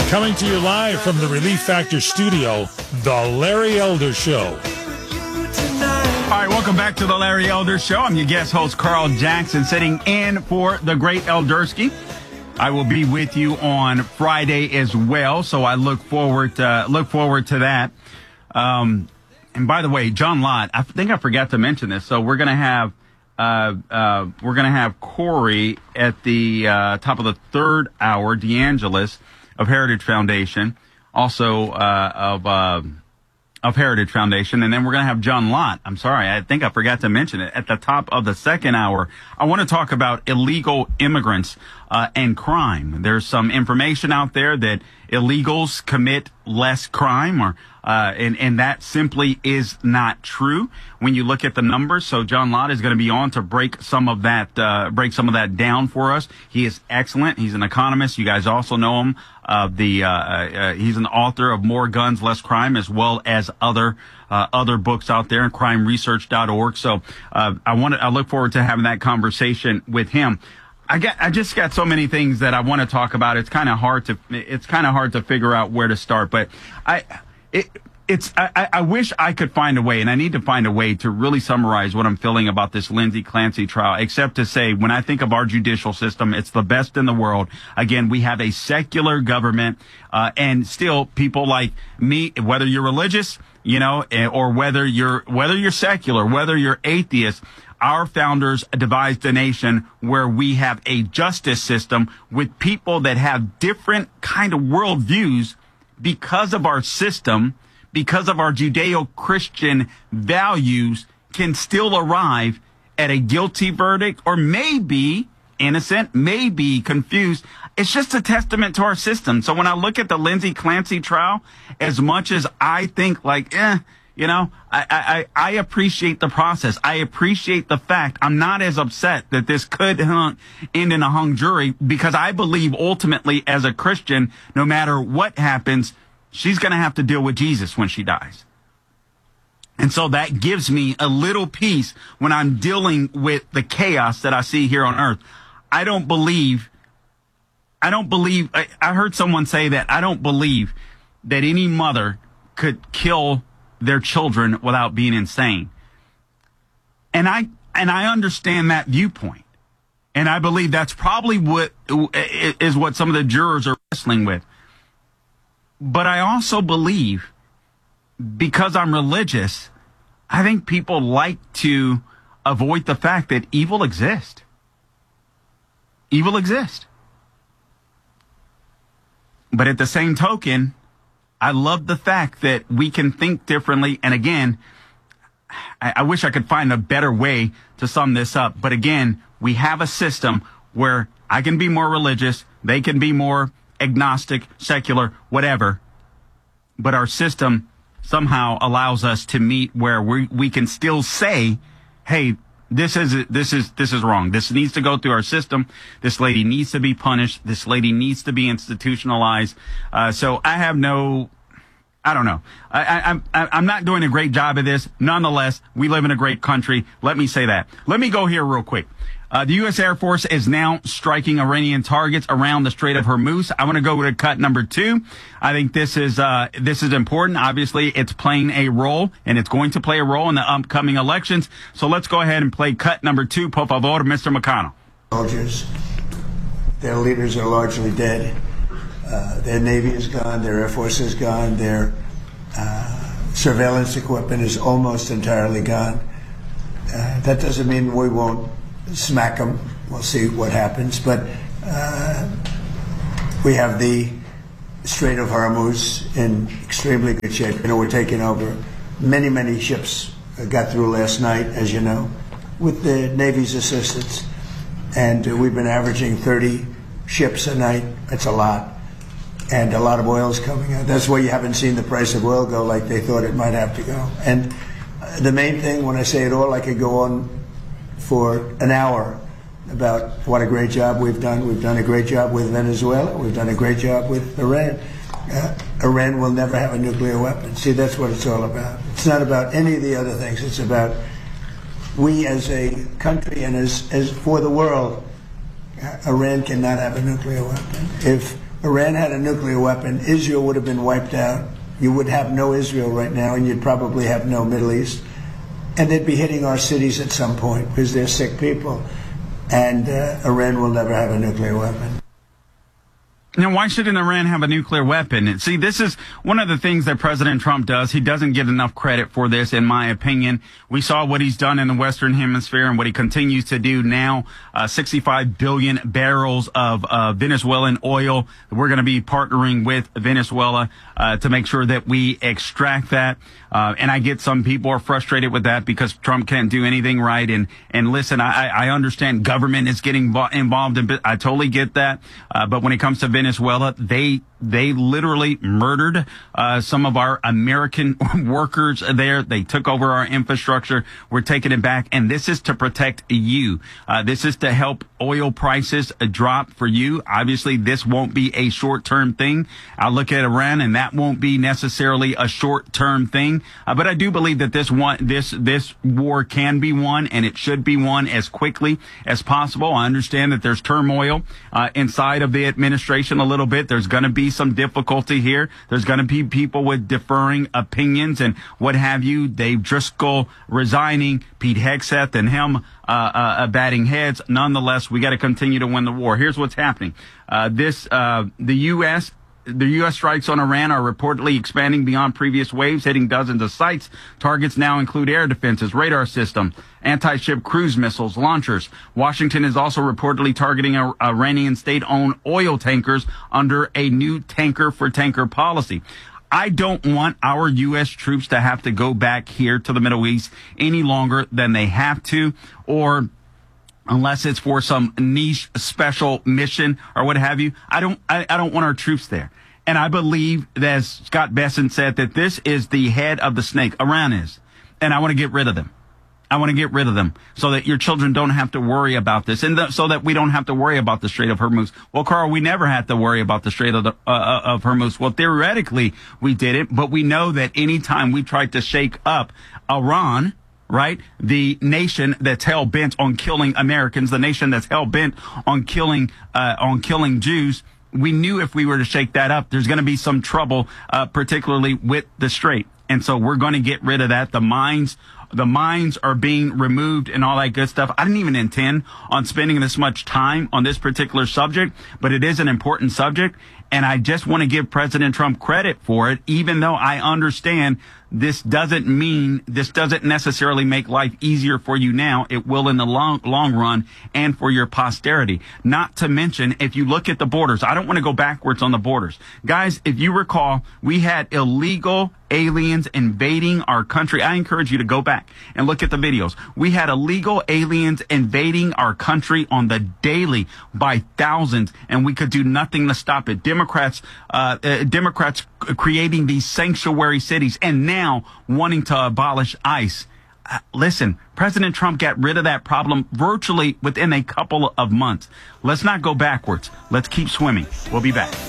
Coming to you live from the Relief Factor studio, The Larry Elder Show. All right, welcome back to The Larry Elder Show. I'm your guest host, Carl Jackson, sitting in for the great Eldersky. I will be with you on Friday as well, so I look forward to that. And by the way, John Lott, I think I forgot to mention this. So we're gonna have Corey at the top of the third hour, DeAngelis of Heritage Foundation, also of Heritage Foundation, and then we're going to have John Lott. I'm sorry, I think I forgot to mention it. At the top of the second hour, I want to talk about illegal immigrants and crime. There's some information out there that illegals commit less crime, and that simply is not true when you look at the numbers. So John Lott is going to be on to break some of that down for us. He is excellent. He's an economist. You guys also know him. He's an author of More Guns, Less Crime, as well as other books out there, crimeresearch.org. So I look forward to having that conversation with him. I just got so many things that I want to talk about. It's kind of hard to figure out where to start, but I wish I could find a way, and I need to find a way to really summarize what I'm feeling about this Lindsay Clancy trial, except to say, when I think of our judicial system, it's the best in the world. Again, we have a secular government, and still people like me, whether you're religious, or whether you're secular, whether you're atheist, our founders devised a nation where we have a justice system with people that have different kind of worldviews because of our system, because of our Judeo-Christian values, can still arrive at a guilty verdict, or maybe innocent, maybe confused. It's just a testament to our system. So when I look at the Lindsay Clancy trial, as much as I think I appreciate the process. I appreciate the fact I'm not as upset that this could end in a hung jury, because I believe ultimately as a Christian, no matter what happens, she's going to have to deal with Jesus when she dies. And so that gives me a little peace when I'm dealing with the chaos that I see here on earth. I heard someone say that I don't believe that any mother could kill their children without being insane. And I understand that viewpoint. And I believe that's probably what some of the jurors are wrestling with. But I also believe, because I'm religious, I think people like to avoid the fact that evil exists. Evil exists. But at the same token, I love the fact that we can think differently. And again, I wish I could find a better way to sum this up. But again, we have a system where I can be more religious, they can be more agnostic, secular, whatever. But our system somehow allows us to meet where we can still say, hey, this is wrong. This needs to go through our system. This lady needs to be punished. This lady needs to be institutionalized. So I don't know. I'm not doing a great job of this. Nonetheless, we live in a great country. Let me say that. Let me go here real quick. The U.S. Air Force is now striking Iranian targets around the Strait of Hormuz. I want to go to cut number 2. I think this is important. Obviously, it's playing a role, and it's going to play a role in the upcoming elections. So let's go ahead and play cut number 2. Por favor, Mr. McConnell. Soldiers, their leaders are largely dead. Their Navy is gone. Their Air Force is gone. Their surveillance equipment is almost entirely gone. That doesn't mean we won't smack them. We'll see what happens. But we have the Strait of Hormuz in extremely good shape. We're taking over. Many ships got through last night, as you know, with the Navy's assistance. And we've been averaging 30 ships a night. That's a lot. And a lot of oil is coming out. That's why you haven't seen the price of oil go like they thought it might have to go. And the main thing, when I say it all, I could go on for an hour about what a great job we've done. We've done a great job with Venezuela. We've done a great job with Iran. Iran will never have a nuclear weapon. See, that's what it's all about. It's not about any of the other things. It's about we as a country and as for the world, Iran cannot have a nuclear weapon. If Iran had a nuclear weapon, Israel would have been wiped out. You would have no Israel right now, and you'd probably have no Middle East. And they'd be hitting our cities at some point because they're sick people. And Iran will never have a nuclear weapon. Now, why shouldn't Iran have a nuclear weapon? See, this is one of the things that President Trump does. He doesn't get enough credit for this, in my opinion. We saw what he's done in the Western Hemisphere and what he continues to do now. 65 billion barrels of Venezuelan oil. We're going to be partnering with Venezuela to make sure that we extract that. And I get some people are frustrated with that because Trump can't do anything right. And listen, I understand government is getting involved in, I totally get that. But when it comes to Venezuela, they literally murdered some of our American workers there. They took over our infrastructure. We're taking it back. And this is to protect you. This is to help oil prices drop for you. Obviously, this won't be a short-term thing. I look at Iran, and that won't be necessarily a short-term thing. But I do believe that this war can be won, and it should be won as quickly as possible. I understand that there's turmoil inside of the administration a little bit. There's going to be some difficulty here. There's going to be people with differing opinions and what have you. Dave Driscoll resigning, Pete Hegseth and him batting heads. Nonetheless, we got to continue to win the war. Here's what's happening. The U.S. strikes on Iran are reportedly expanding beyond previous waves, hitting dozens of sites. Targets now include air defenses, radar systems, anti-ship cruise missiles, launchers. Washington is also reportedly targeting Iranian state-owned oil tankers under a new tanker-for-tanker policy. I don't want our U.S. troops to have to go back here to the Middle East any longer than they have to, or unless it's for some niche special mission or what have you. I don't want our troops there. And I believe, as Scott Bessent said, that this is the head of the snake. Iran is. And I want to get rid of them. I want to get rid of them so that your children don't have to worry about this, and so that we don't have to worry about the Strait of Hormuz. Well, Carl, we never had to worry about the Strait of Hormuz. Well, theoretically, we didn't, but we know that anytime we tried to shake up Iran, right, the nation that's hell bent on killing Americans, the nation that's hell bent on killing Jews, we knew if we were to shake that up, there's going to be some trouble, particularly with the Strait. And so we're going to get rid of that. The mines are being removed and all that good stuff. I didn't even intend on spending this much time on this particular subject, but it is an important subject. And I just want to give President Trump credit for it, even though I understand this doesn't necessarily make life easier for you now. It will in the long run and for your posterity. Not to mention, if you look at the borders, I don't want to go backwards on the borders. Guys, if you recall, we had illegal aliens invading our country. I encourage you to go back and look at the videos. We had illegal aliens invading our country on the daily by thousands, and we could do nothing to stop it. Democrats creating these sanctuary cities and now wanting to abolish ICE. Listen, President Trump got rid of that problem virtually within a couple of months. Let's not go backwards. Let's keep swimming. We'll be back.